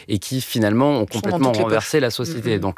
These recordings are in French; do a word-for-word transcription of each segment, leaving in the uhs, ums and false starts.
et qui finalement ont complètement renversé la société. Mmh. Donc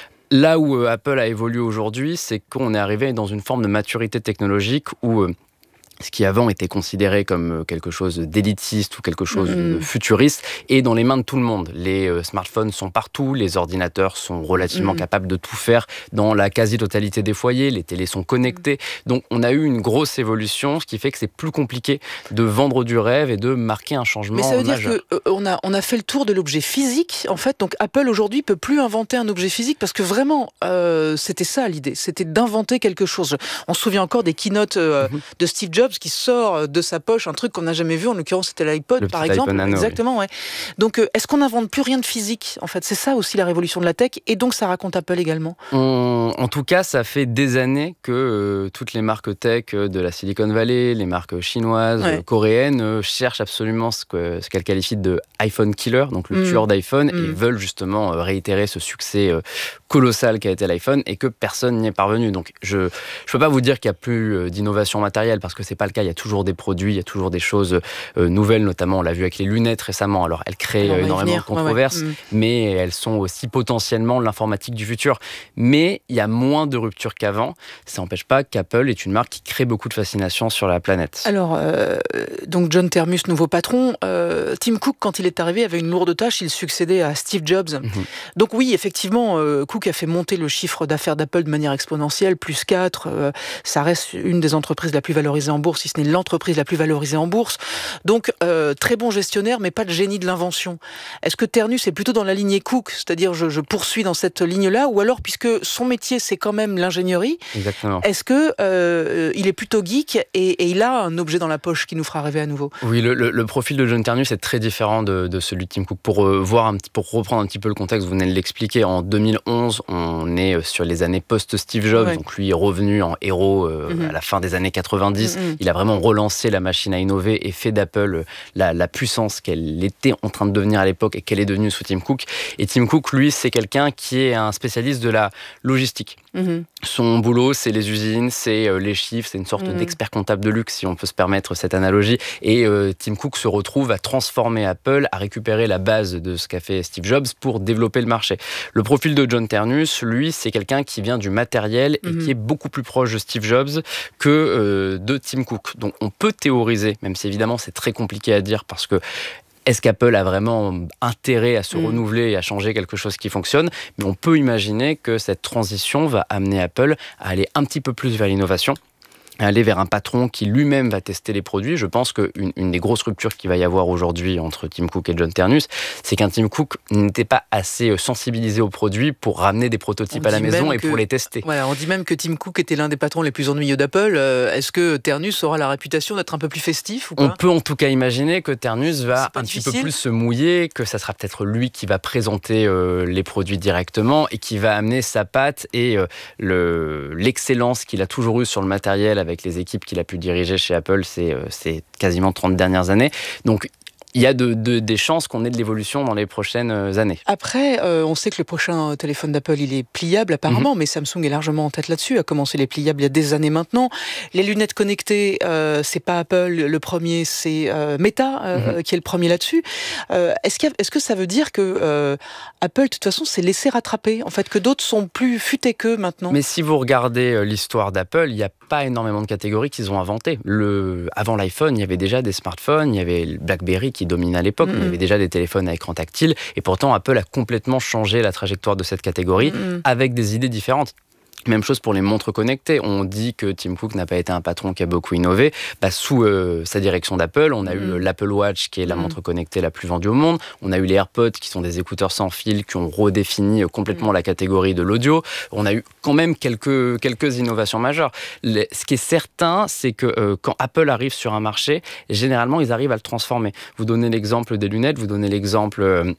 là où euh, Apple a évolué aujourd'hui, c'est qu'on est arrivé dans une forme de maturité technologique où euh, ce qui avant était considéré comme quelque chose d'élitiste ou quelque chose mmh. de futuriste, est dans les mains de tout le monde. Les euh, smartphones sont partout, les ordinateurs sont relativement mmh. capables de tout faire dans la quasi-totalité des foyers, les télés sont connectées. Donc on a eu une grosse évolution, ce qui fait que c'est plus compliqué de vendre du rêve et de marquer un changement majeur. Mais ça veut majeur. dire qu'on a, on a fait le tour de l'objet physique, en fait. Donc Apple aujourd'hui peut plus inventer un objet physique parce que vraiment, euh, c'était ça l'idée, c'était d'inventer quelque chose. On se souvient encore des keynotes euh, mmh. de Steve Jobs qui sort de sa poche un truc qu'on n'a jamais vu, en l'occurrence c'était l'iPod le par exemple. Nano, exactement, oui. ouais. Donc euh, est-ce qu'on n'invente plus rien de physique en fait? C'est ça aussi la révolution de la tech, et donc ça raconte Apple également. On, en tout cas, ça fait des années que euh, toutes les marques tech de la Silicon Valley, les marques chinoises, ouais. euh, coréennes, euh, cherchent absolument ce, que, ce qu'elles qualifient de iPhone killer, donc le mmh. tueur d'iPhone, mmh. et veulent justement euh, réitérer ce succès euh, colossal qu'a été l'iPhone et que personne n'y est parvenu. Donc je ne peux pas vous dire qu'il n'y a plus euh, d'innovation matérielle parce que ce n'est pas le cas. Il y a toujours des produits, il y a toujours des choses euh, nouvelles, notamment on l'a vu avec les lunettes récemment. Alors elles créent euh, énormément de controverses, ouais, ouais. Mmh. mais elles sont aussi potentiellement l'informatique du futur. Mais il y a moins de ruptures qu'avant. Ça n'empêche pas qu'Apple est une marque qui crée beaucoup de fascination sur la planète. Alors, euh, donc John Termus, nouveau patron, euh, Tim Cook, quand il est arrivé, avait une lourde tâche, il succédait à Steve Jobs. Mmh. Donc oui, effectivement, euh, Cook a fait monter le chiffre d'affaires d'Apple de manière exponentielle, plus quatre. Euh, ça reste une des entreprises la plus valorisée en bourse, si ce n'est l'entreprise la plus valorisée en bourse. Donc, euh, très bon gestionnaire, mais pas de génie de l'invention. Est-ce que Ternus est plutôt dans la lignée Cook, c'est-à-dire je, je poursuis dans cette ligne-là, ou alors, puisque son métier, c'est quand même l'ingénierie, exactement. Est-ce que euh, il est plutôt geek et, et il a un objet dans la poche qui nous fera rêver à nouveau? Oui, le, le, le profil de John Ternus est très différent de, de celui de Tim Cook. Pour, euh, voir un petit, pour reprendre un petit peu le contexte, vous venez de l'expliquer, en deux mille onze, on est sur les années post-Steve Jobs, ouais. donc lui est revenu en héros euh, mm-hmm. à la fin des années quatre-vingt-dix. Mm-hmm. Il a vraiment relancé la machine à innover et fait d'Apple la, la puissance qu'elle était en train de devenir à l'époque et qu'elle est devenue sous Tim Cook. Et Tim Cook, lui, c'est quelqu'un qui est un spécialiste de la logistique. Mm-hmm. Son boulot, c'est les usines, c'est euh, les chiffres, c'est une sorte mm-hmm. d'expert comptable de luxe, si on peut se permettre cette analogie. Et euh, Tim Cook se retrouve à transformer Apple, à récupérer la base de ce qu'a fait Steve Jobs pour développer le marché. Le profil de John Ternus, lui, c'est quelqu'un qui vient du matériel et mm-hmm. qui est beaucoup plus proche de Steve Jobs que euh, de Tim Cook. Donc on peut théoriser, même si évidemment c'est très compliqué à dire parce que est-ce qu'Apple a vraiment intérêt à se mmh. renouveler et à changer quelque chose qui fonctionne? Mais on peut imaginer que cette transition va amener Apple à aller un petit peu plus vers l'innovation, à aller vers un patron qui lui-même va tester les produits. Je pense qu'une une des grosses ruptures qu'il va y avoir aujourd'hui entre Tim Cook et John Ternus, c'est qu'un Tim Cook n'était pas assez sensibilisé aux produits pour ramener des prototypes à la maison et que, pour les tester. Voilà, on dit même que Tim Cook était l'un des patrons les plus ennuyeux d'Apple. Euh, est-ce que Ternus aura la réputation d'être un peu plus festif ou pas? On peut en tout cas imaginer que Ternus va un difficile. petit peu plus se mouiller, que ça sera peut-être lui qui va présenter euh, les produits directement et qui va amener sa patte et euh, le, l'excellence qu'il a toujours eue sur le matériel avec les équipes qu'il a pu diriger chez Apple ces, ces quasiment trente dernières années. Donc, il y a de, de, des chances qu'on ait de l'évolution dans les prochaines années. Après, euh, on sait que le prochain téléphone d'Apple, il est pliable apparemment, mm-hmm. mais Samsung est largement en tête là-dessus, a commencé les pliables il y a des années maintenant. Les lunettes connectées, euh, c'est pas Apple le premier, c'est euh, Meta euh, mm-hmm. qui est le premier là-dessus. Euh, est-ce, qu'il y a, est-ce que ça veut dire que euh, Apple, de toute façon, s'est laissé rattraper, en fait, que d'autres sont plus futés qu'eux maintenant? Mais si vous regardez l'histoire d'Apple, il n'y a pas énormément de catégories qu'ils ont inventées. Le... Avant l'iPhone, il y avait déjà des smartphones, il y avait le BlackBerry qui domine à l'époque, mmh. mais il y avait déjà des téléphones à écran tactile, et pourtant Apple a complètement changé la trajectoire de cette catégorie mmh. avec des idées différentes. Même chose pour les montres connectées. On dit que Tim Cook n'a pas été un patron qui a beaucoup innové. Bah, sous euh, sa direction d'Apple, on a mmh. eu l'Apple Watch, qui est la mmh. montre connectée la plus vendue au monde. On a eu les AirPods, qui sont des écouteurs sans fil, qui ont redéfini complètement mmh. la catégorie de l'audio. On a eu quand même quelques, quelques innovations majeures. Les, ce qui est certain, c'est que euh, quand Apple arrive sur un marché, généralement, ils arrivent à le transformer. Vous donnez l'exemple des lunettes, vous donnez l'exemple... Euh,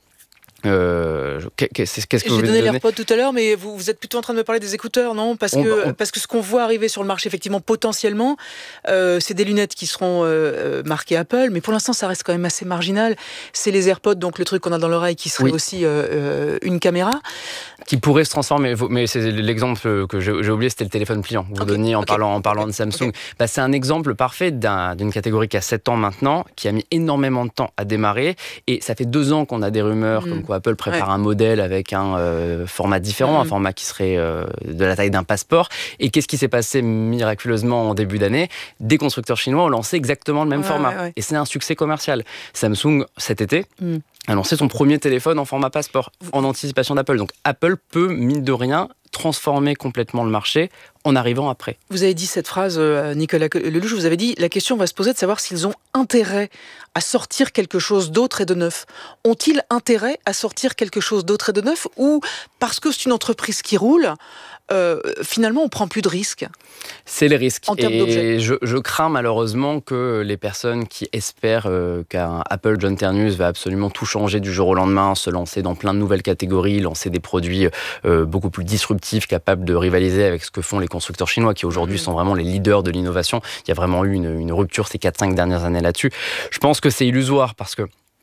Euh, qu'est-ce que J'ai vous donné l'AirPod tout à l'heure, mais vous, vous êtes plutôt en train de me parler des écouteurs, non? Parce que, on, on... parce que ce qu'on voit arriver sur le marché, effectivement, potentiellement, euh, c'est des lunettes qui seront euh, marquées Apple, mais pour l'instant, ça reste quand même assez marginal. C'est les AirPods, donc le truc qu'on a dans l'oreille, qui serait oui. aussi euh, euh, une caméra. Qui pourrait se transformer, mais c'est l'exemple que j'ai, j'ai oublié, c'était le téléphone pliant. Vous okay. donniez en, okay. parlant, en parlant okay. de Samsung. Okay. Bah, c'est un exemple parfait d'un, d'une catégorie qui a sept ans maintenant, qui a mis énormément de temps à démarrer, et ça fait deux ans qu'on a des rumeurs mmh. comme quoi fois, Apple prépare ouais. un modèle avec un euh, format différent, mmh. un format qui serait euh, de la taille d'un passeport. Et qu'est-ce qui s'est passé miraculeusement en début d'année ? Des constructeurs chinois ont lancé exactement le même ouais, format. Ouais, ouais. Et c'est un succès commercial. Samsung, cet été, mmh. a lancé son premier téléphone en format passeport, en anticipation d'Apple. Donc Apple peut, mine de rien, transformer complètement le marché en arrivant après. Vous avez dit cette phrase, Nicolas Lelouch, vous avez dit, la question va se poser de savoir s'ils ont intérêt à sortir quelque chose d'autre et de neuf. Ont-ils intérêt à sortir quelque chose d'autre et de neuf, ou parce que c'est une entreprise qui roule, euh, finalement on prend plus de risques ? C'est les risques. En termes d'objets. Et je, je crains malheureusement que les personnes qui espèrent euh, qu'un Apple John Ternus va absolument tout changer du jour au lendemain, se lancer dans plein de nouvelles catégories, lancer des produits euh, beaucoup plus disruptifs, capables de rivaliser avec ce que font les constructeurs chinois qui aujourd'hui sont vraiment les leaders de l'innovation. Il y a vraiment eu une, une rupture ces quatre cinq dernières années là-dessus. Je pense que c'est illusoire parce que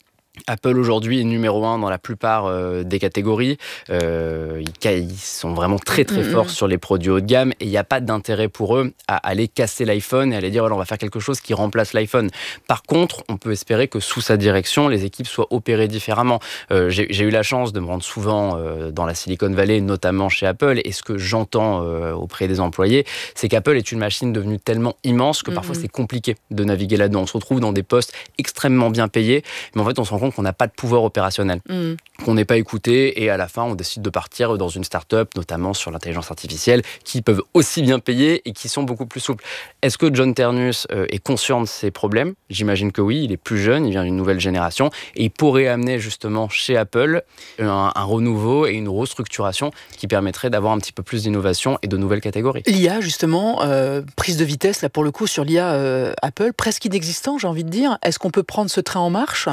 Apple aujourd'hui est numéro un dans la plupart euh, des catégories. Euh, ils, ils sont vraiment très très forts mmh. sur les produits haut de gamme et il n'y a pas d'intérêt pour eux à aller casser l'iPhone et à aller dire voilà, on va faire quelque chose qui remplace l'iPhone. Par contre, on peut espérer que sous sa direction, les équipes soient opérées différemment. Euh, j'ai, j'ai eu la chance de me rendre souvent euh, dans la Silicon Valley, notamment chez Apple, et ce que j'entends euh, auprès des employés, c'est qu'Apple est une machine devenue tellement immense que mmh. parfois c'est compliqué de naviguer là-dedans. On se retrouve dans des postes extrêmement bien payés, mais en fait on se rend compte qu'on n'a pas de pouvoir opérationnel, mmh. qu'on n'est pas écouté et à la fin on décide de partir dans une start-up, notamment sur l'intelligence artificielle, qui peuvent aussi bien payer et qui sont beaucoup plus souples. Est-ce que John Ternus euh, est conscient de ces problèmes ? J'imagine que oui, il est plus jeune, il vient d'une nouvelle génération et il pourrait amener justement chez Apple un, un renouveau et une restructuration qui permettrait d'avoir un petit peu plus d'innovation et de nouvelles catégories. L'I A justement, euh, prise de vitesse là pour le coup sur l'I A euh, Apple, presque inexistant j'ai envie de dire. Est-ce qu'on peut prendre ce train en marche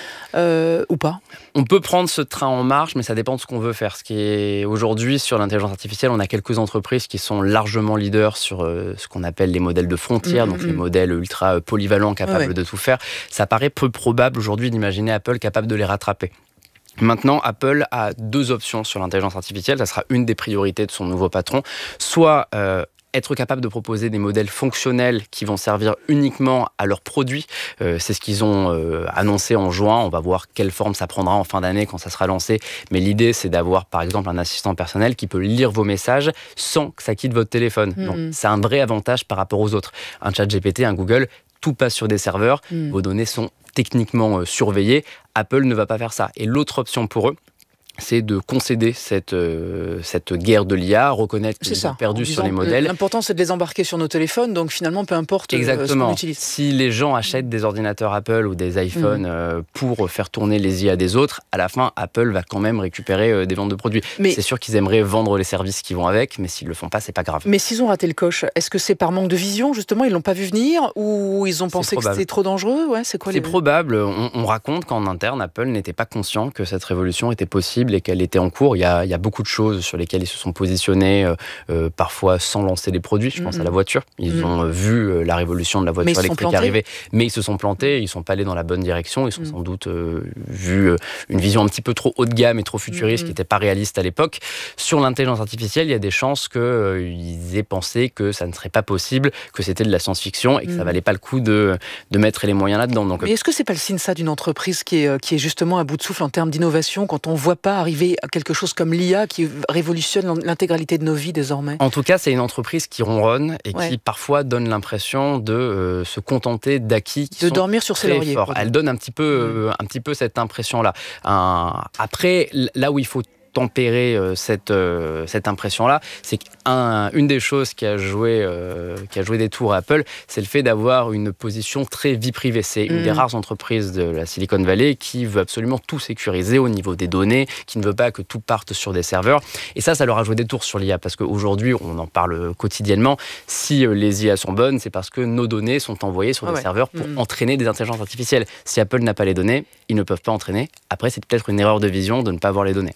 euh, ou pas ? On peut prendre ce train en marche, mais ça dépend de ce qu'on veut faire. Ce qui est aujourd'hui sur l'intelligence artificielle, on a quelques entreprises qui sont largement leaders sur euh, ce qu'on appelle les modèles de frontière, mmh, donc mmh. les modèles ultra polyvalents, capables ouais. de tout faire. Ça paraît peu probable aujourd'hui d'imaginer Apple capable de les rattraper. Maintenant, Apple a deux options sur l'intelligence artificielle. Ça sera une des priorités de son nouveau patron. Soit euh, être capable de proposer des modèles fonctionnels qui vont servir uniquement à leurs produits. Euh, c'est ce qu'ils ont euh, annoncé en juin. On va voir quelle forme ça prendra en fin d'année quand ça sera lancé. Mais l'idée, c'est d'avoir, par exemple, un assistant personnel qui peut lire vos messages sans que ça quitte votre téléphone. Mmh. Donc, c'est un vrai avantage par rapport aux autres. Un ChatGPT, un Google, tout passe sur des serveurs. Mmh. Vos données sont techniquement euh, surveillées. Apple ne va pas faire ça. Et l'autre option pour eux, c'est de concéder cette, euh, cette guerre de l'I A, reconnaître qu'ils ont perdu sur les modèles. L'important, c'est de les embarquer sur nos téléphones, donc finalement, peu importe Exactement. Euh, ce qu'on utilise. Si les gens achètent des ordinateurs Apple ou des iPhones mmh. euh, pour faire tourner les I A des autres, à la fin, Apple va quand même récupérer euh, des ventes de produits. Mais c'est sûr qu'ils aimeraient vendre les services qui vont avec, mais s'ils le font pas, c'est pas grave. Mais s'ils ont raté le coche, est-ce que c'est par manque de vision, justement, ils l'ont pas vu venir, ou ils ont pensé que c'était trop dangereux ? Ouais, c'est quoi c'est les... probable. On, on raconte qu'en interne, Apple n'était pas conscient que cette révolution était possible et qu'elle était en cours. Il y, a, il y a beaucoup de choses sur lesquelles ils se sont positionnés, euh, euh, parfois sans lancer des produits. Je pense mmh. à la voiture. Ils mmh. ont vu euh, la révolution de la voiture électrique arriver, mais ils se sont plantés, ils ne sont pas allés dans la bonne direction. Ils ont mmh. sans doute euh, vu euh, une vision un petit peu trop haut de gamme et trop futuriste mmh. qui n'était pas réaliste à l'époque. Sur l'intelligence artificielle, il y a des chances qu'ils euh, aient pensé que ça ne serait pas possible, que c'était de la science-fiction et que mmh. ça ne valait pas le coup de, de mettre les moyens là-dedans. Donc, mais est-ce que ce n'est pas le signe ça d'une entreprise qui est, qui est justement à bout de souffle en termes d'innovation quand on ne voit pas arriver à quelque chose comme l'I A qui révolutionne l'intégralité de nos vies désormais? En tout cas, c'est une entreprise qui ronronne et ouais. qui parfois donne l'impression de euh, se contenter d'acquis qui de sont dormir sur ses très lauriers. forts. Elle donne un petit peu, euh, un petit peu cette impression-là. Un... Après, là où il faut tempérer euh, cette, euh, cette impression-là, c'est qu'une des choses qui a, joué, euh, qui a joué des tours à Apple, c'est le fait d'avoir une position très vie privée. C'est mmh. une des rares entreprises de la Silicon Valley qui veut absolument tout sécuriser au niveau des données, qui ne veut pas que tout parte sur des serveurs. Et ça, ça leur a joué des tours sur l'I A, parce qu'aujourd'hui, on en parle quotidiennement, si les I A sont bonnes, c'est parce que nos données sont envoyées sur ah des ouais. serveurs pour mmh. entraîner des intelligences artificielles. Si Apple n'a pas les données, ils ne peuvent pas entraîner. Après, c'est peut-être une erreur de vision de ne pas avoir les données. Mais qu'est-ce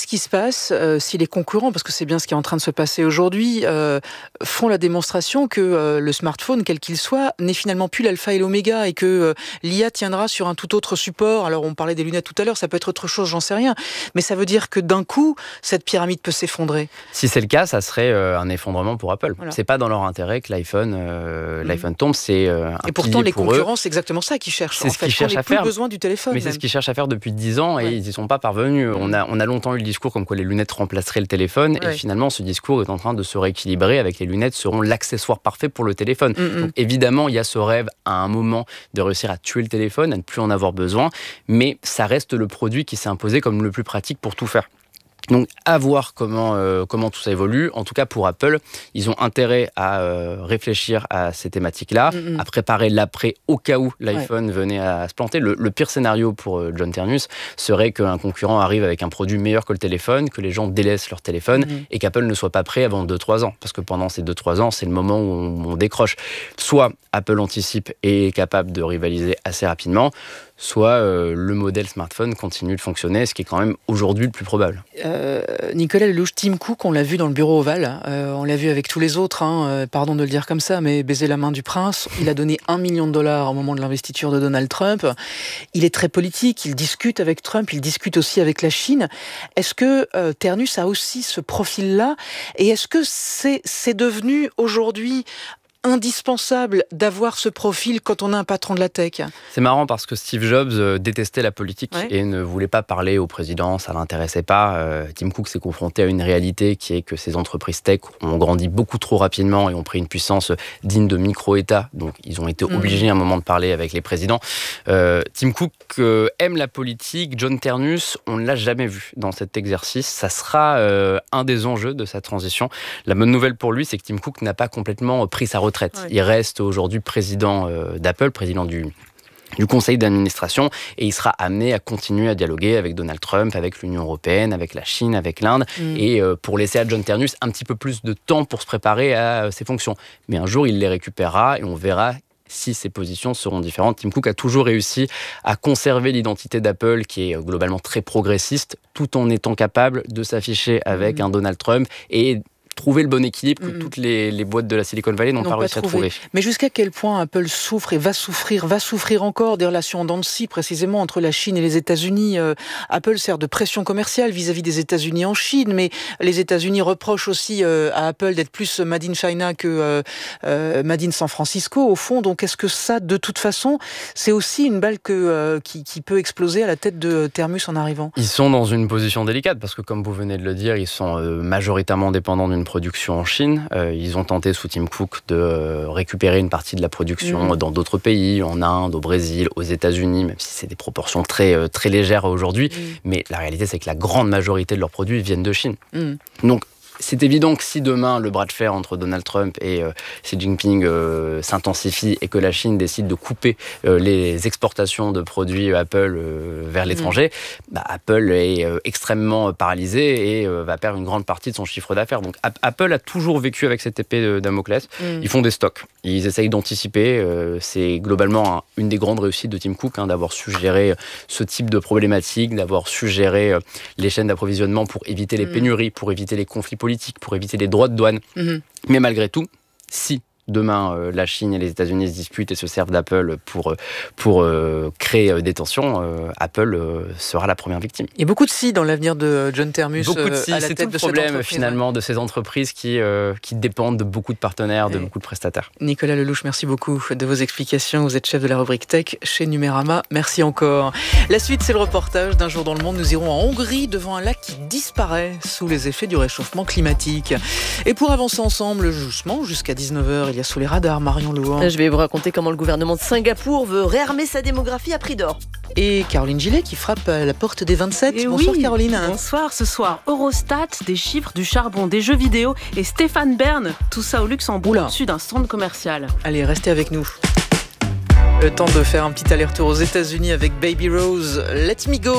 qu'est-ce qui se passe euh, si les concurrents, parce que c'est bien ce qui est en train de se passer aujourd'hui, euh, font la démonstration que euh, le smartphone, quel qu'il soit, n'est finalement plus l'alpha et l'oméga et que euh, l'I A tiendra sur un tout autre support. Alors on parlait des lunettes tout à l'heure, ça peut être autre chose, j'en sais rien. Mais ça veut dire que d'un coup, cette pyramide peut s'effondrer. Si c'est le cas, ça serait euh, un effondrement pour Apple. Voilà. C'est pas dans leur intérêt que l'iPhone, euh, mmh. l'iPhone tombe, c'est euh, un Et pourtant, les pour concurrents, eux. c'est exactement ça qu'ils cherchent. C'est en ce fait, qu'ils cherchent on à plus faire. besoin du téléphone. Mais même. c'est ce qu'ils cherchent à faire depuis dix ans et ouais. ils n'y sont pas parvenus. Mmh. On a, on a longtemps eu le discours comme quoi les lunettes remplaceraient le téléphone ouais. et finalement, ce discours est en train de se rééquilibrer avec les lunettes seront l'accessoire parfait pour le téléphone. Mmh. Donc évidemment, il y a ce rêve à un moment de réussir à tuer le téléphone, à ne plus en avoir besoin, mais ça reste le produit qui s'est imposé comme le plus pratique pour tout faire. Donc, à voir comment, euh, comment tout ça évolue. En tout cas, pour Apple, ils ont intérêt à euh, réfléchir à ces thématiques-là, mm-hmm. à préparer l'après au cas où l'iPhone ouais. venait à se planter. Le, le pire scénario pour euh, John Ternus serait qu'un concurrent arrive avec un produit meilleur que le téléphone, que les gens délaissent leur téléphone mm-hmm. et qu'Apple ne soit pas prêt avant deux à trois ans. Parce que pendant ces deux à trois ans, c'est le moment où on, on décroche. Soit Apple anticipe et est capable de rivaliser assez rapidement, soit euh, le modèle smartphone continue de fonctionner, ce qui est quand même aujourd'hui le plus probable. Euh, Nicolas Lelouch, Tim Cook, on l'a vu dans le bureau ovale, euh, on l'a vu avec tous les autres, hein, euh, pardon de le dire comme ça, mais baiser la main du prince, il a donné un million de dollars au moment de l'investiture de Donald Trump. Il est très politique, il discute avec Trump, il discute aussi avec la Chine. Est-ce que euh, Ternus a aussi ce profil-là ? Et est-ce que c'est, c'est devenu aujourd'hui indispensable d'avoir ce profil quand on a un patron de la tech? C'est marrant parce que Steve Jobs euh, détestait la politique ouais. et ne voulait pas parler au président, ça ne l'intéressait pas. Euh, Tim Cook s'est confronté à une réalité qui est que ces entreprises tech ont grandi beaucoup trop rapidement et ont pris une puissance digne de micro-États. Donc ils ont été obligés mmh. à un moment de parler avec les présidents. Euh, Tim Cook euh, aime la politique. John Ternus, on ne l'a jamais vu dans cet exercice. Ça sera euh, un des enjeux de sa transition. La bonne nouvelle pour lui, c'est que Tim Cook n'a pas complètement pris sa retraite. Ouais. Il reste aujourd'hui président euh, d'Apple, président du, du conseil d'administration, et il sera amené à continuer à dialoguer avec Donald Trump, avec l'Union européenne, avec la Chine, avec l'Inde, mmh. et euh, pour laisser à John Ternus un petit peu plus de temps pour se préparer à euh, ses fonctions. Mais un jour, il les récupérera et on verra si ses positions seront différentes. Tim Cook a toujours réussi à conserver l'identité d'Apple, qui est globalement très progressiste, tout en étant capable de s'afficher avec mmh. un Donald Trump et trouver le bon équilibre que mmh. toutes les, les boîtes de la Silicon Valley n'ont, n'ont pas, pas réussi trouvé. à trouver. Mais jusqu'à quel point Apple souffre et va souffrir, va souffrir encore des relations en dents de scie, précisément entre la Chine et les États-Unis. euh, Apple sert de pression commerciale vis-à-vis des États-Unis en Chine, mais les États-Unis reprochent aussi euh, à Apple d'être plus Made in China que euh, euh, Made in San Francisco, au fond. Donc est-ce que ça, de toute façon, c'est aussi une balle que, euh, qui, qui peut exploser à la tête de Ternus en arrivant? Ils sont dans une position délicate, parce que comme vous venez de le dire, ils sont euh, majoritairement dépendants d'une production en Chine. Euh, ils ont tenté sous Tim Cook de euh, récupérer une partie de la production mmh. dans d'autres pays, en Inde, au Brésil, aux États-Unis, même si c'est des proportions très, euh, très légères aujourd'hui. Mmh. Mais la réalité, c'est que la grande majorité de leurs produits viennent de Chine. Mmh. Donc, c'est évident que si demain le bras de fer entre Donald Trump et euh, Xi Jinping euh, s'intensifie et que la Chine décide de couper euh, les exportations de produits Apple euh, vers l'étranger, mmh. bah, Apple est euh, extrêmement paralysé et euh, va perdre une grande partie de son chiffre d'affaires. Donc a- Apple a toujours vécu avec cette épée de Damoclès. Mmh. Ils font des stocks, ils essayent d'anticiper. Euh, c'est globalement un, une des grandes réussites de Tim Cook, hein, d'avoir su gérer ce type de problématique, d'avoir su gérer euh, les chaînes d'approvisionnement pour éviter les mmh. pénuries, pour éviter les conflits politique, pour éviter les droits de douane. Mmh. Mais malgré tout, si demain euh, la Chine et les États-Unis se disputent et se servent d'Apple pour, pour euh, créer euh, des tensions, euh, Apple euh, sera la première victime. Il y a beaucoup de si dans l'avenir de John Ternus. Beaucoup de si, à la c'est tête tout de le problème cette finalement ouais. de ces entreprises qui, euh, qui dépendent de beaucoup de partenaires, de et beaucoup de prestataires. Nicolas Lelouch, merci beaucoup de vos explications. Vous êtes chef de la rubrique Tech chez Numérama. Merci encore. La suite, c'est le reportage d'un jour dans le monde. Nous irons en Hongrie devant un lac qui disparaît sous les effets du réchauffement climatique. Et pour avancer ensemble, doucement, jusqu'à dix-neuf heures, il y a sous les radars Marion Louan. Je vais vous raconter comment le gouvernement de Singapour veut réarmer sa démographie à prix d'or. Et Caroline Gillet qui frappe à la porte des vingt-sept. Et bonsoir oui, Caroline. Bonsoir, ce soir Eurostat, des chiffres, du charbon, des jeux vidéo et Stéphane Bern, tout ça au Luxembourg, Oula. Au-dessus d'un stand commercial. Allez, restez avec nous. Le temps de faire un petit aller-retour aux États-Unis avec Baby Rose. Let me go.